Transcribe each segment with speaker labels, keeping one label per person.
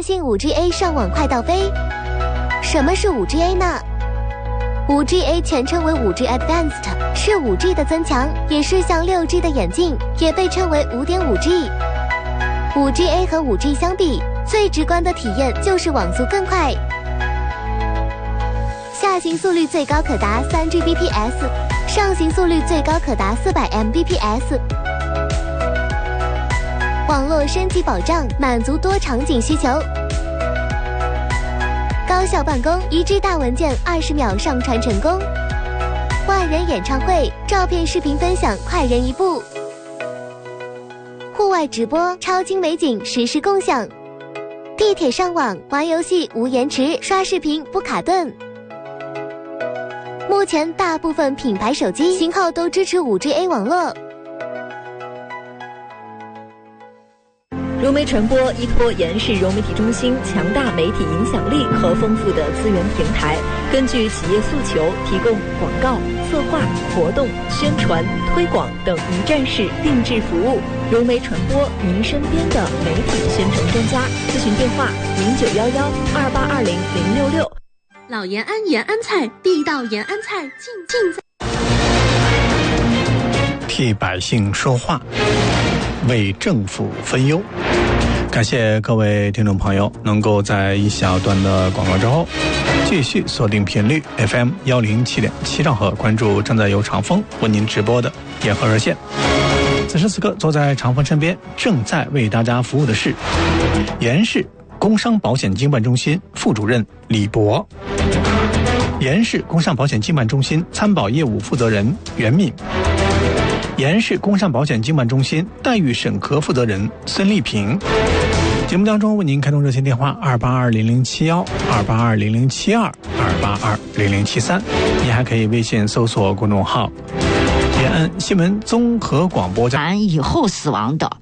Speaker 1: 新 5GA 上网快到飞。什么是 5GA 呢？ 5GA 全称为 5G Advanced， 是 5G 的增强，也是向 6G 的演进，也被称为 5.5G。 5GA 和 5G 相比，最直观的体验就是网速更快，下行速率最高可达 3Gbps， 上行速率最高可达400 Mbps。 网络升级保障，满足多场景需求，高效办公，1G 大文件20秒上传成功，万人演唱会，照片视频分享快人一步，户外直播，超精美景实时共享，地铁上网玩游戏无延迟，刷视频不卡顿。目前大部分品牌手机型号都支持 5GA 网络。
Speaker 2: 融媒传播依托延世融媒体中心强大媒体影响力和丰富的资源平台，根据企业诉求提供广告、策划、活动、宣传、推广等一站式定制服务。融媒传播，您身边的媒体宣传专家。咨询电话091128200066。
Speaker 3: 老延安延安菜，地道延安菜，尽在
Speaker 4: 替百姓说话，为政府分忧。感谢各位听众朋友能够在一小段的广告之后继续锁定频率 FM 107.7兆赫，关注正在由长风为您直播的延和热线。此时此刻坐在长风身边正在为大家服务的是延世工商保险经办中心副主任李博，延世工商保险经办中心参保业务负责人袁敏，延世工商保险经办中心待遇审核负责人孙丽萍。节目当中为您开通热线电话2820071、2820072、2820073。您还可以微信搜索公众号延安新闻综合广播站。
Speaker 5: 以后死亡的，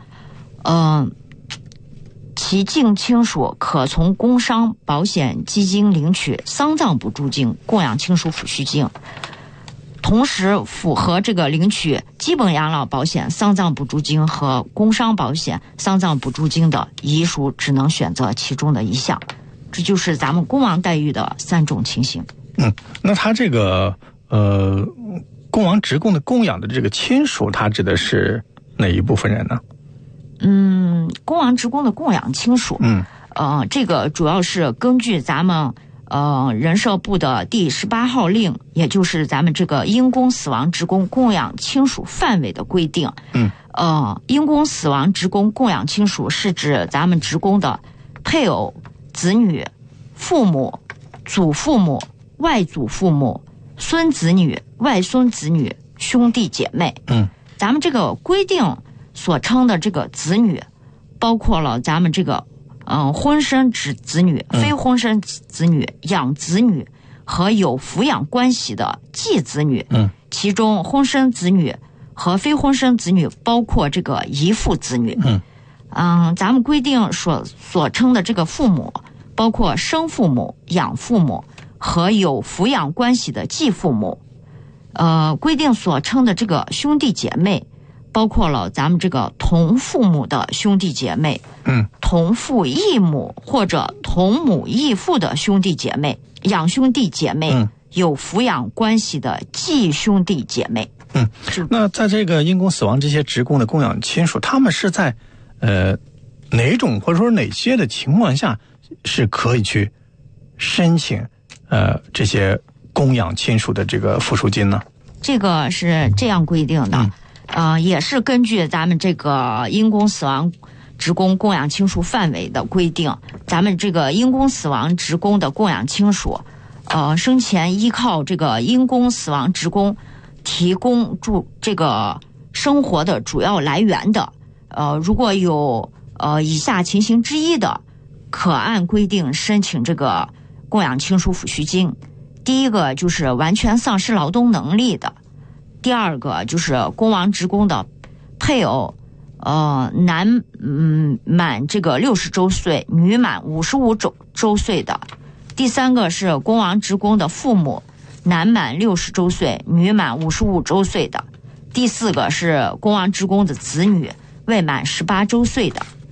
Speaker 5: 其近亲属可从工商保险基金领取丧葬补助金、供养亲属抚恤金。同时符合这个领取基本养老保险丧葬补助金和工伤保险丧葬补助金的，遗属只能选择其中的一项。这就是咱们公亡待遇的3种情形。
Speaker 4: 那他这个公亡职工的供养的这个亲属，他指的是哪一部分人呢？
Speaker 5: 公亡职工的供养亲属，这个主要是根据咱们人社部的第18号令，也就是咱们这个因公死亡职工供养亲属范围的规定。因公死亡职工供养亲属是指咱们职工的配偶、子女、父母、祖父母、外祖父母、孙子女、外孙子女、兄弟姐妹。咱们这个规定所称的这个子女，包括了咱们这个婚生子女、非婚生子女、养子女和有抚养关系的继子女。其中婚生子女和非婚生子女包括这个遗腹子女。咱们规定所称的这个父母，包括生父母、养父母和有抚养关系的继父母。规定所称的这个兄弟姐妹，包括了咱们这个同父母的兄弟姐妹，同父异母或者同母异父的兄弟姐妹、养兄弟姐妹，有抚养关系的继兄弟姐妹。
Speaker 4: 那在这个因公死亡这些职工的供养亲属，他们是在哪种或者说哪些的情况下是可以去申请这些供养亲属的这个抚恤金呢？
Speaker 5: 这个是这样规定的。也是根据咱们这个因公死亡职工供养亲属范围的规定，咱们这个因公死亡职工的供养亲属，生前依靠这个因公死亡职工提供这个生活的主要来源的，如果有以下情形之一的，可按规定申请这个供养亲属抚恤金。第一个就是完全丧失劳动能力的。第二个就是公亡职工的配偶，男满这个60周岁，女满55周岁的。第三个是公亡职工的父母，男满60周岁，女满55周岁的。第四个是公亡职工的子女，未满18周岁的。